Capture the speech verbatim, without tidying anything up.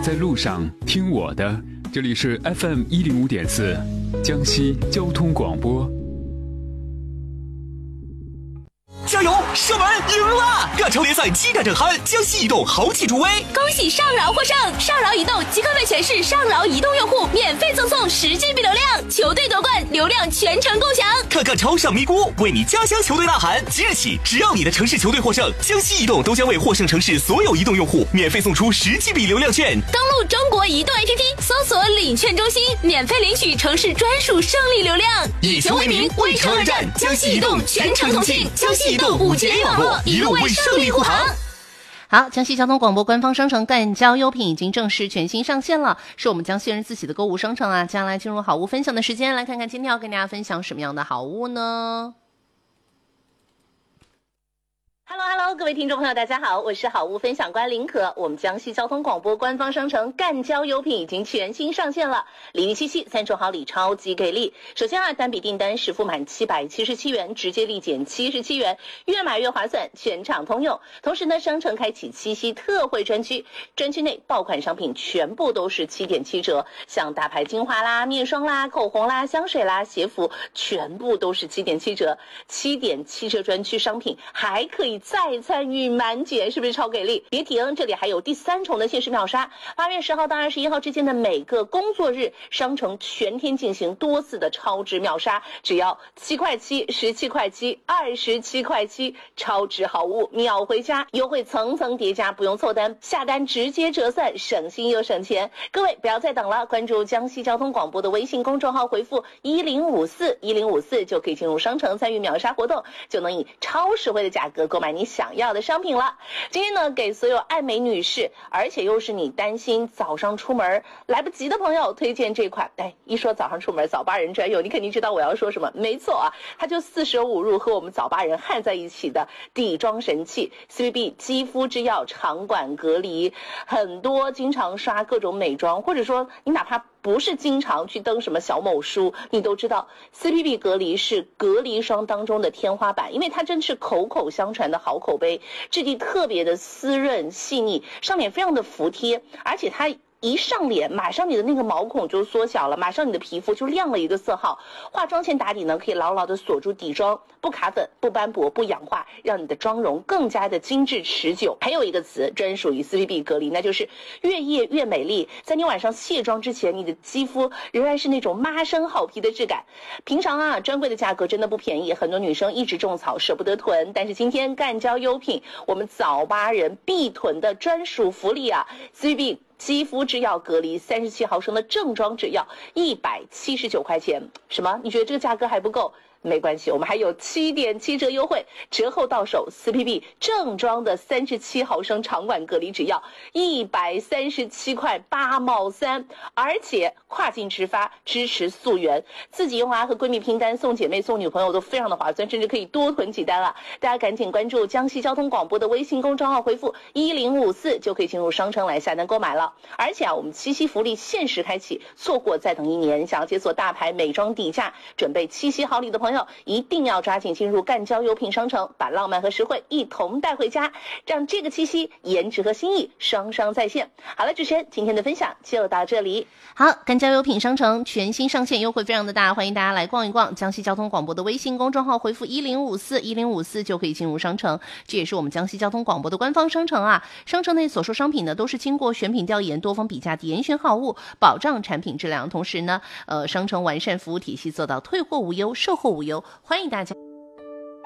在路上听我的，这里是 F M 一零五点四，江西交通广播。 加油！射门赢了！亚超联赛激战正酣，江西移动豪气助威， 恭喜上饶获胜！上饶移动即刻为全市上饶移动用户免费赠送十 G B 流量，球队夺冠，流量全程共享。 看看超上咪咕，为你家乡球队呐喊！即日起，只要你的城市球队获胜，江西移动都将为获胜城市所有移动用户免费送出十 G B 流量券。 登录中国移动 A P P， 搜索领券中心，免费领取城市专属胜利流量。 以球为名，为城而战，江西移动全程同庆，江西移动五 G 网络一路为胜利护航。 好，江西交通广播官方商城赣交优品已经正式全新上线了，是我们江西人自己的购物商城啊。接下来进入好物分享的时间，来看看今天要跟大家分享什么样的好物呢？Hello Hello， 各位听众朋友，大家好，我是好物分享官林可。我们江西交通广播官方商城赣交优品已经全新上线了，礼遇七夕，三重好礼超级给力。首先啊，单笔订单实付满七百七十七元，直接立减七十七元，越买越划算，全场通用。同时呢，商城开启七夕特惠专区，专区内爆款商品全部都是七点七折，像大牌精华啦、面霜啦、口红啦、香水啦、鞋服，全部都是七点七折。七点七折专区商品还可以再参与满减，是不是超给力？别停，这里还有第三重的限时秒杀，八月十号到二十一号之间的每个工作日，商城全天进行多次的超值秒杀，只要七块七、十七块七、二十七块七，超值好物秒回家，优惠层层叠加，不用凑单，下单直接折算，省心又省钱。各位不要再等了，关注江西交通广播的微信公众号，回复一零五四一零五四就可以进入商城参与秒杀活动，就能以超实惠的价格购买你想要的商品了。今天呢，给所有爱美女士，而且又是你担心早上出门来不及的朋友，推荐这款。哎，一说早上出门，早八人专用，你肯定知道我要说什么。没错啊，它就四舍五入和我们早八人焊在一起的底妆神器 C B B 肌肤之钥长管隔离。很多经常刷各种美妆，或者说你哪怕不是经常去登什么小某书，你都知道 C B B 隔离是隔离霜当中的天花板，因为它真是口口相传的好口碑，质地特别的湿润细腻，上脸非常的服帖，而且它一上脸，马上你的那个毛孔就缩小了，马上你的皮肤就亮了一个色号。化妆前打底呢，可以牢牢的锁住底妆，不卡粉、不斑驳、不氧化，让你的妆容更加的精致持久。还有一个词专属于 C B B 隔离，那就是越夜越美丽。在你晚上卸妆之前，你的肌肤仍然是那种妈生好皮的质感。平常啊，专柜的价格真的不便宜，很多女生一直种草舍不得囤，但是今天赣交优品，我们早八人必囤的专属福利啊 ，C B B。肌肤之钥隔离三十七毫升的正装只要一百七十九块钱，什么？你觉得这个价格还不够？没关系，我们还有七点七折优惠，折后到手 C P B 正装的三十七毫升长管隔离只要一百三十七块八毛三，而且跨境直发，支持溯源，自己用啊和闺蜜拼单，送姐妹送女朋友都非常的划算，甚至可以多囤几单了。大家赶紧关注江西交通广播的微信公众号，回复一零五四就可以进入商城来下单购买了。而且啊，我们七夕福利限时开启，错过再等一年。想要解锁大牌美妆底价，准备七夕好礼的朋友，一定要抓紧进入赣交优品商城，把浪漫和实惠一同带回家，让这个七夕颜值和心意双双在线。好了，主持人今天的分享就到这里。好，赣交优品商城全新上线，优惠非常的大，欢迎大家来逛一逛。江西交通广播的微信公众号回复一零五四一零五四就可以进入商城，这也是我们江西交通广播的官方商城啊。商城内所售商品呢，都是经过选品调研、多方比价的严选好物，保障产品质量。同时呢，呃，商城完善服务体系，做到退货无忧、售后无忧。欢迎大家。